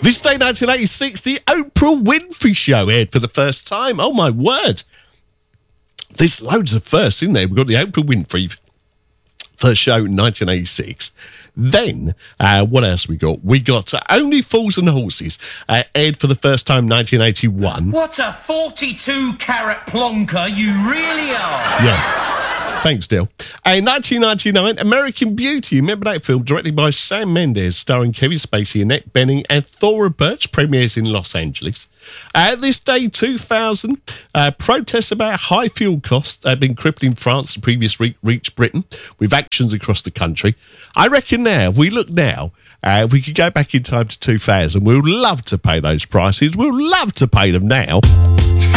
This day, 1986, the Oprah Winfrey Show aired for the first time. Oh, my word. There's loads of firsts in there. We've got the Oprah Winfrey first show in 1986. Then, what else we got? We got Only Fools and Horses, aired for the first time in 1981. What a 42-carat plonker you really are. Yeah. Thanks, Dill. In 1999, American Beauty. Remember that film? Directed by Sam Mendes, starring Kevin Spacey, Annette Bening, and Thora Birch. Premieres in Los Angeles. This day, 2000, protests about high fuel costs have been crippling France and previously reached Britain, with actions across the country. I reckon now, if we look now, if we could go back in time to 2000, we'll love to pay those prices. We'll love to pay them now.